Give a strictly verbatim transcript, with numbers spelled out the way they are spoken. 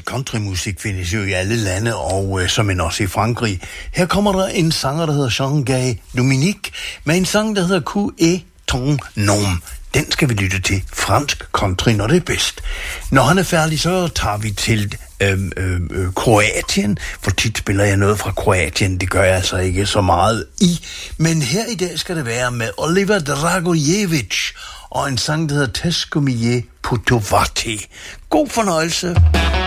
countrymusik findes jo i alle lande, og øh, som en også i Frankrig. Her kommer der en sanger, der hedder Jean-Guy Dominique, med en sang, der hedder Coup et ton nom. Den skal vi lytte til, fransk country, når det er bedst. Når han er færdig, så tager vi til øhm, øhm, øh, Kroatien, for tit spiller jeg noget fra Kroatien, det gør jeg altså ikke så meget i. Men her i dag skal det være med Oliver Dragojevic og en sang, der hedder Teško mi je putovati. God fornøjelse.